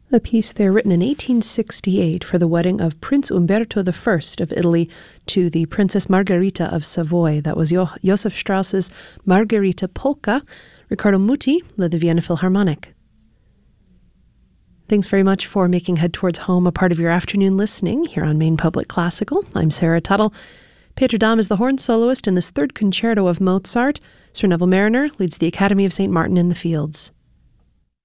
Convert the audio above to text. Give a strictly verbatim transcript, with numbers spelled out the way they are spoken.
A piece there written in eighteen sixty-eight for the wedding of Prince Umberto the First of Italy to the Princess Margherita of Savoy. That was jo- Joseph Strauss's Margherita Polka. Riccardo Muti led the Vienna Philharmonic. Thanks very much for making Head Towards Home a part of your afternoon listening here on Maine Public Classical. I'm Sarah Tuttle. Peter Dahm is the horn soloist in this third concerto of Mozart. Sir Neville Mariner leads the Academy of Saint Martin in the Fields.